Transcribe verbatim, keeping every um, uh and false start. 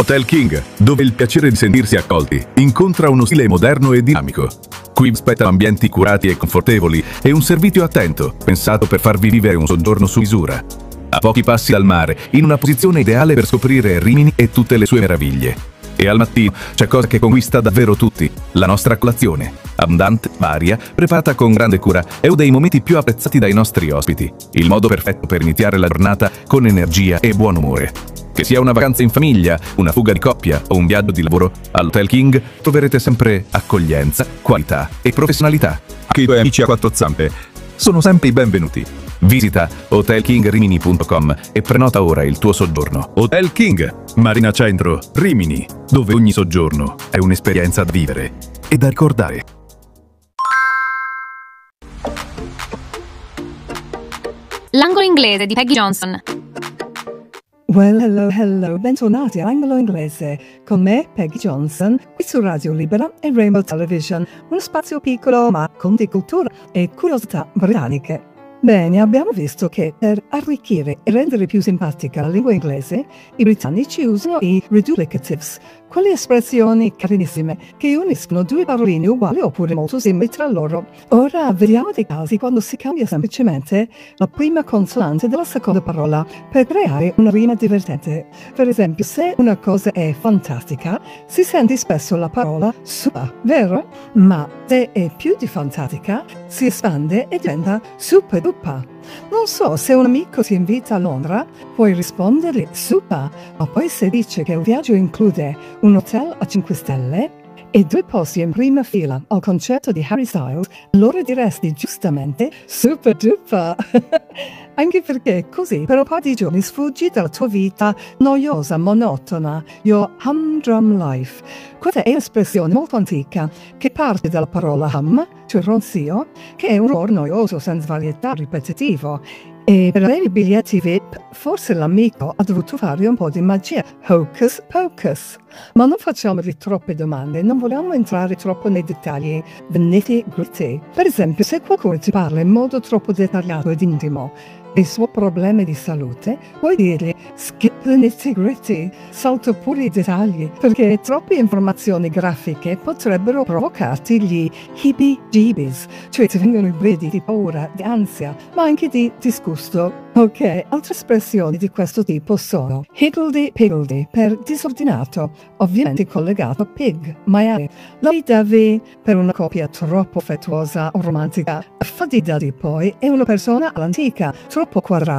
Hotel King, dove il piacere di sentirsi accolti incontra uno stile moderno e dinamico. Qui vi aspettano ambienti curati e confortevoli e un servizio attento, pensato per farvi vivere un soggiorno su misura. A pochi passi dal mare, in una posizione ideale per scoprire Rimini e tutte le sue meraviglie. E al mattino c'è cosa che conquista davvero tutti: la nostra colazione. Abbondante, varia, preparata con grande cura, è uno dei momenti più apprezzati dai nostri ospiti. Il modo perfetto per iniziare la giornata con energia e buon umore. Che sia una vacanza in famiglia, una fuga di coppia o un viaggio di lavoro, all'Hotel King troverete sempre accoglienza, qualità e professionalità. Anche i tuoi amici a quattro zampe sono sempre i benvenuti. Visita hotel king rimini punto com e prenota ora il tuo soggiorno. Hotel King, Marina Centro, Rimini, dove ogni soggiorno è un'esperienza da vivere e da ricordare. L'angolo inglese di Peggy Johnson. Well, hello, hello, bentornati all'angolo inglese, con me, Peggy Johnson, qui su Radio Libera e Rainbow Television, uno spazio piccolo ma con di cultura e curiosità britanniche. Bene, abbiamo visto che per arricchire e rendere più simpatica la lingua inglese, i britannici usano i reduplicatives, quelle espressioni carinissime che uniscono due paroline uguali oppure molto simili tra loro. Ora vediamo dei casi quando si cambia semplicemente la prima consonante della seconda parola per creare una rima divertente. Per esempio, se una cosa è fantastica, si sente spesso la parola super, vero? Ma se è più di fantastica, si espande e diventa super duper. Non so, se un amico ti invita a Londra, puoi rispondere super, ma poi se dice che il viaggio include un hotel a cinque stelle e due posti in prima fila al concerto di Harry Styles, allora diresti giustamente super duper. Anche perché così per un po' di giorni sfuggi dalla tua vita noiosa, monotona, your humdrum life. Questa è un'espressione molto antica che parte dalla parola hum, cioè ronzio, che è un rumore noioso senza varietà ripetitivo. E per avere i biglietti V I P, forse l'amico ha dovuto fare un po' di magia, hocus pocus. Ma non facciamovi troppe domande, non vogliamo entrare troppo nei dettagli, the nitty gritty. Per esempio, se qualcuno ti parla in modo troppo dettagliato ed intimo dei suoi problemi di salute, puoi dirgli skip the nitty gritty, salto pure i dettagli, perché troppe informazioni grafiche potrebbero provocarti gli heebie-jeebies, cioè ti vengono i brividi di paura, di ansia, ma anche di disgusto. Ok, altre espressioni di questo tipo sono higgledy-piggledy per disordinato, ovviamente collegato a pig, maiale. Lovey-dovey per una coppia troppo affettuosa o romantica. Fuddy-duddy poi è una persona all'antica, troppo quadrata